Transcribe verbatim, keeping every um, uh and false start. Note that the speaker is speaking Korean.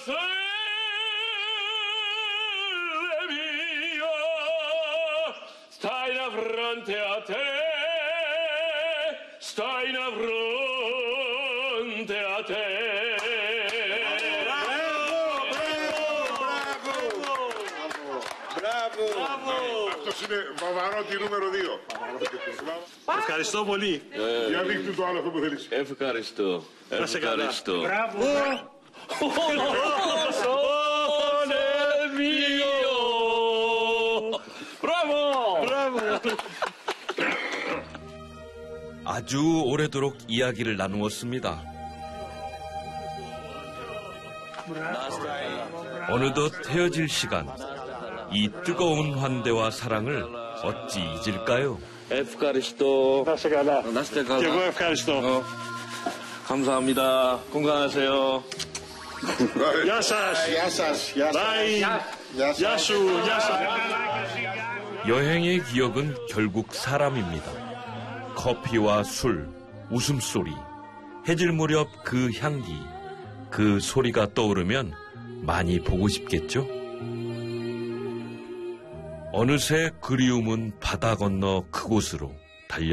Stai in fronte a te, stai in fronte a te. Μπράβο! Αυτός είναι Βαβαρότη νούμερο δύο. Ευχαριστώ πολύ. Για δείχνει το άλλο αυτό που θέλεις. Ευχαριστώ. Ευχαριστώ. Μπράβο! 아주 오래도록 이야기를 나누었습니다. 어느덧 헤어질 시간. 이 뜨거운 환대와 사랑을 어찌 잊을까요? 에프카리스토. Να σε καλά. Να είστε καλά. Και εγώ ευχαριστώ. 감사합니다. 건강하세요. Γεια σας. Γεια σας. Γεια σας. Bye. Γεια σου. Γεια σας. 여행의 기억은 결국 사람입니다. 커피와 술, 웃음소리, 해질 무렵 그 향기, 그 소리가 떠오르면 많이 보고 싶겠죠? 어느새 그리움은 바다 건너 그곳으로 달려